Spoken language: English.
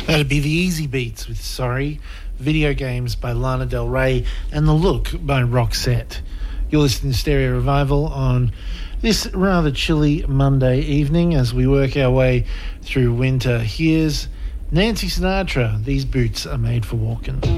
That'd be the Easy Beats with Sorry, Video Games by Lana Del Rey, and The Look by Roxette. You're listening to Stereo Revival on this rather chilly Monday evening as we work our way through winter. Here's Nancy Sinatra, These Boots Are Made for Walking.